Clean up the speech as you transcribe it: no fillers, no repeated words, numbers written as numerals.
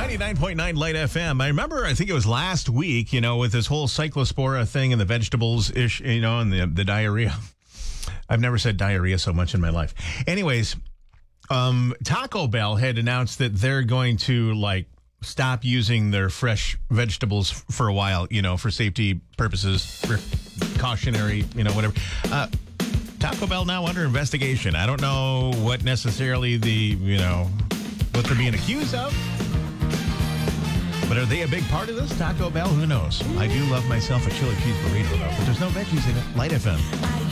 99.9 Light FM. I think it was last week, with this whole cyclospora thing and the vegetables-ish, and the diarrhea. I've never said diarrhea so much in my life. Anyways, Taco Bell had announced that they're going to, stop using their fresh vegetables for a while, for safety purposes, for cautionary, whatever. Taco Bell now under investigation. I don't know what necessarily what they're being accused of. But are they a big part of this? Taco Bell? Who knows? I do love myself a chili cheese burrito, though. But there's no veggies in it. Light FM.